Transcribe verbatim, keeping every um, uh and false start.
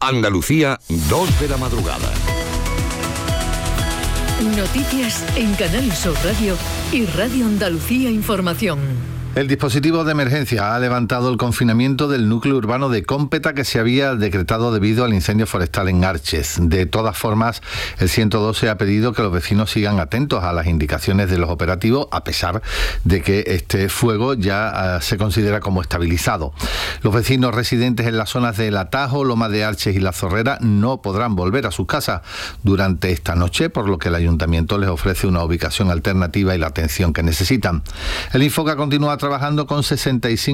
Andalucía, dos de la madrugada. Noticias en Canal Sur Radio y Radio Andalucía Información. El dispositivo de emergencia ha levantado el confinamiento del núcleo urbano de Cómpeta que se había decretado debido al incendio forestal en Arches. De todas formas, el ciento doce ha pedido que los vecinos sigan atentos a las indicaciones de los operativos, a pesar de que este fuego ya uh, se considera como estabilizado. Los vecinos residentes en las zonas del Atajo, Loma de Arches y La Zorrera no podrán volver a sus casas durante esta noche, por lo que el ayuntamiento les ofrece una ubicación alternativa y la atención que necesitan. El Infoca continúa trabajando con sesenta y cinco